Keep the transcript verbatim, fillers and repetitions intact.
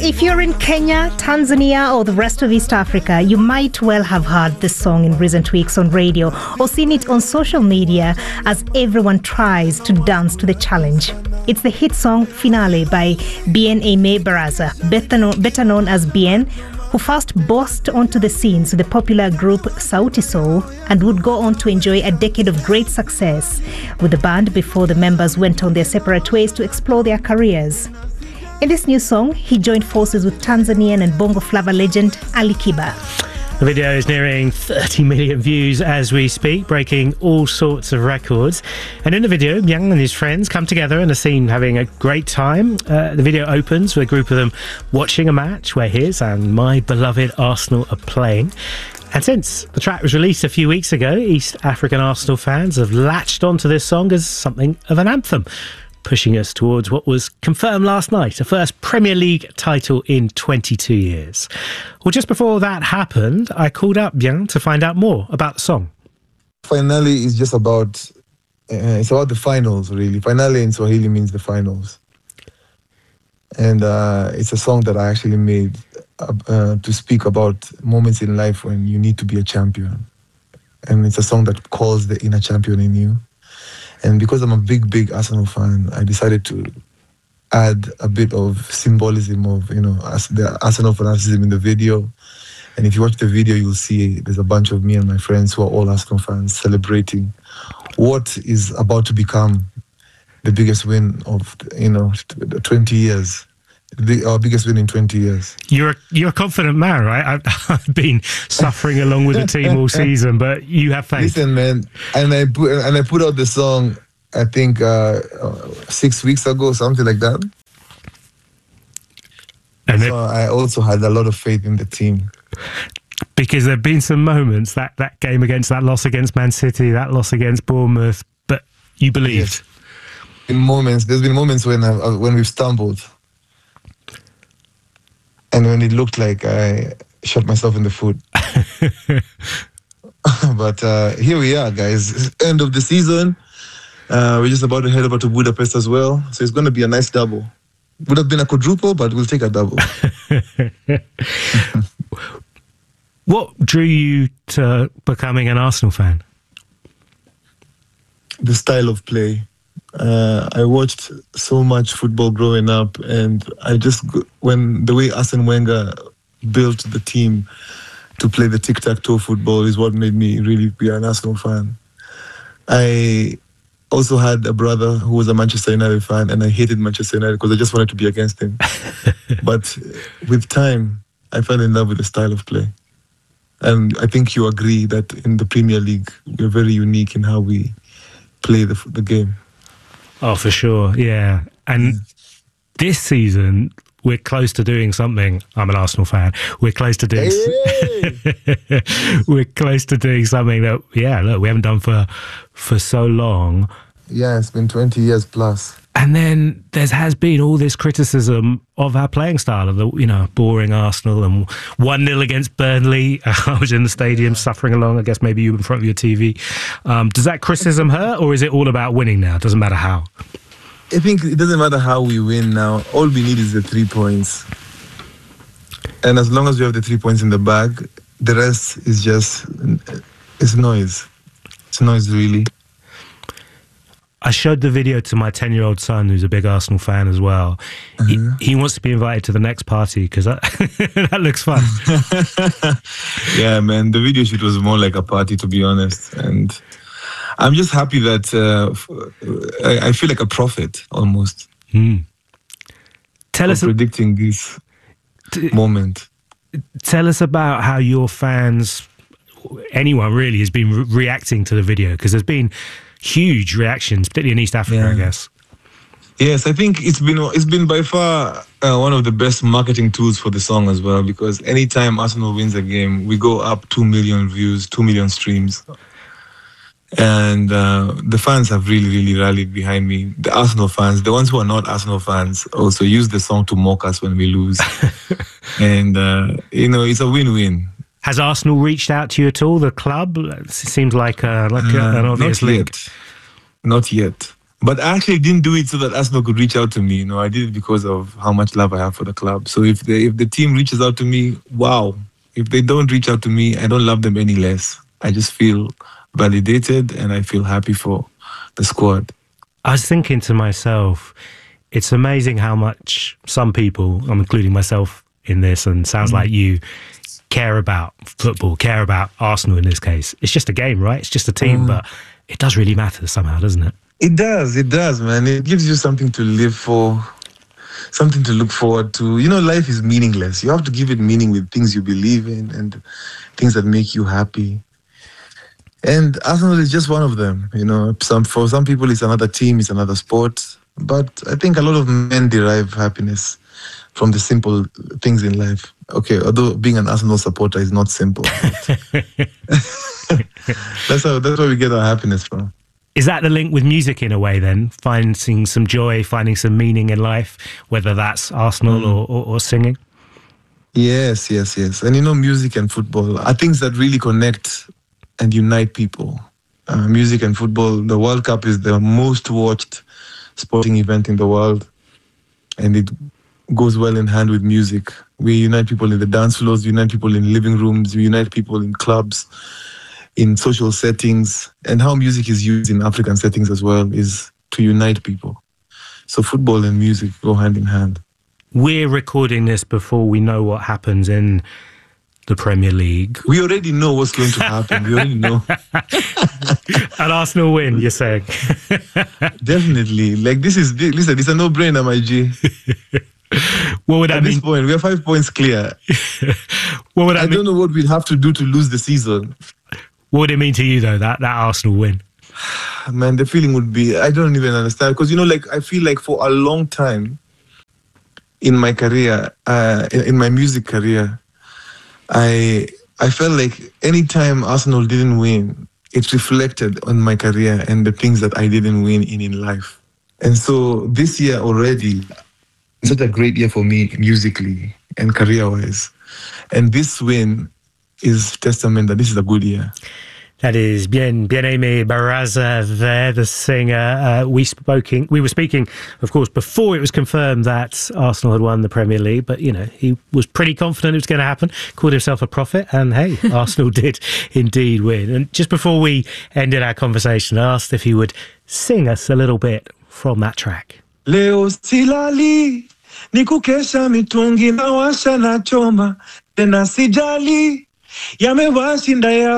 If you're in Kenya, Tanzania, or the rest of East Africa, you might well have heard this song in recent weeks on radio or seen it on social media as everyone tries to dance to the challenge. It's the hit song Finale by Bien Aimé Baraza, better known, better known as Bien, who first burst onto the scenes with the popular group Sauti Sol and would go on to enjoy a decade of great success with the band before the members went on their separate ways to explore their careers. In this new song, he joined forces with Tanzanian and Bongo Flava legend Ali Kiba. The video is nearing thirty million views as we speak, breaking all sorts of records. And in the video, Young and his friends come together in a scene having a great time. Uh, the video opens with a group of them watching a match where his and my beloved Arsenal are playing. And since the track was released a few weeks ago, East African Arsenal fans have latched onto this song as something of an anthem, pushing us towards what was confirmed last night, a first Premier League title in twenty-two years. Well, just before that happened, I called up Bien to find out more about the song. Finale is just about, uh, it's about the finals, really. Finale in Swahili means the finals. And uh, it's a song that I actually made uh, uh, to speak about moments in life when you need to be a champion. And it's a song that calls the inner champion in you. And because I'm a big, big Arsenal fan, I decided to add a bit of symbolism of, you know, the Arsenal fanaticism in the video. And if you watch the video, you'll see there's a bunch of me and my friends who are all Arsenal fans celebrating what is about to become the biggest win of, you know, twenty years. The, our biggest win in twenty years. You're a, you're a confident man, right? I've, I've been suffering along with the team all season, but you have faith. Listen, man, and I put and I put out the song, I think uh, six weeks ago, something like that. And so it, I also had a lot of faith in the team. Because there've been some moments, that, that game against, that loss against Man City, that loss against Bournemouth, but you believed. Yes. In moments, there's been moments when I, when we've stumbled. And when it looked like I shot myself in the foot. But uh, here we are, guys. End of the season. Uh, we're just about to head over to Budapest as well. So it's going to be a nice double. Would have been a quadruple, but we'll take a double. What drew you to becoming an Arsenal fan? The style of play. Uh, I watched so much football growing up, and I just, when the way Arsene Wenger built the team to play the tic-tac-toe football is what made me really be an Arsenal fan. I also had a brother who was a Manchester United fan, and I hated Manchester United because I just wanted to be against him. But with time, I fell in love with the style of play. And I think you agree that in the Premier League, we're very unique in how we play the, the game. Oh, for sure, yeah. And this season, we're close to doing something. I'm an Arsenal fan. We're close to doing. Hey! We're close to doing something that, yeah, look, we haven't done for for so long. Yeah, it's been twenty years plus. And then there has been all this criticism of our playing style, of the, you know, boring Arsenal and one nil against Burnley. I was in the stadium suffering along. I guess maybe you in front of your T V. Um, does that criticism hurt, or is it all about winning now? It doesn't matter how. I think it doesn't matter how we win now. All we need is the three points. And as long as we have the three points in the bag, the rest is just, it's noise. It's noise, really. I showed the video to my ten-year-old son, who's a big Arsenal fan as well. Uh-huh. He, he wants to be invited to the next party because that, that looks fun. Yeah, man, the video shoot was more like a party, to be honest. And I'm just happy that uh, I, I feel like a prophet almost. Mm. Tell us predicting this t- moment. Tell us about how your fans, anyone really, has been re- reacting to the video, because there's been huge reactions, particularly in East Africa, yeah. I guess. Yes, I think it's been it's been by far uh, one of the best marketing tools for the song as well, because anytime Arsenal wins a game, we go up two million views, two million streams. And uh, the fans have really, really rallied behind me. The Arsenal fans, the ones who are not Arsenal fans, also use the song to mock us when we lose. And, uh, you know, it's a win-win. Has Arsenal reached out to you at all, the club? It seems like, uh, like uh, an obvious not link. Yet. Not yet. But I actually didn't do it so that Arsenal could reach out to me. You know, I did it because of how much love I have for the club. So if the if the team reaches out to me, wow. If they don't reach out to me, I don't love them any less. I just feel validated and I feel happy for the squad. I was thinking to myself, it's amazing how much some people, I'm including myself in this, and sounds mm. like you, care about football, care about Arsenal in this case. It's just a game, right? It's just a team, mm. but it does really matter somehow, doesn't it? It does, it does, man. It gives you something to live for, something to look forward to. You know, life is meaningless. You have to give it meaning with things you believe in and things that make you happy. And Arsenal is just one of them. You know, some for some people it's another team, it's another sport. But I think a lot of men derive happiness from the simple things in life. Okay, although being an Arsenal supporter is not simple. that's how that's where we get our happiness from. Is that the link with music in a way then? Finding some joy, finding some meaning in life, whether that's Arsenal mm. or, or, or singing? Yes, yes, yes. And you know, music and football are things that really connect and unite people. Uh, music and football, the World Cup is the most watched sporting event in the world. And it goes well in hand with music. We unite people in the dance floors, we unite people in living rooms, we unite people in clubs, in social settings. And how music is used in African settings as well is to unite people. So football and music go hand in hand. We're recording this before we know what happens in the Premier League. We already know what's going to happen. We already know. An Arsenal win, you're saying? Definitely. Like, this is, listen, it's a no-brainer, my G. What would that At mean? this point, we are five points clear. What would that I mean? don't know what we'd have to do to lose the season. What would it mean to you, though, that, that Arsenal win? Man, the feeling would be, I don't even understand. Because, you know, like, I feel like for a long time in my career, uh, in, in my music career, I I felt like anytime Arsenal didn't win, it reflected on my career and the things that I didn't win in in life. And so this year already, it's such a great year for me musically and career-wise. And this win is testament that this is a good year. That is Bien Bien-Aimé Barraza there, the singer. Uh, we spoking, we were speaking, of course, before it was confirmed that Arsenal had won the Premier League, but, you know, he was pretty confident it was going to happen, called himself a prophet, and hey, Arsenal did indeed win. And just before we ended our conversation, I asked if he would sing us a little bit from that track. Leo silali, nikukesha mitungi na washa na choma, tena sijali, yamewashinda ya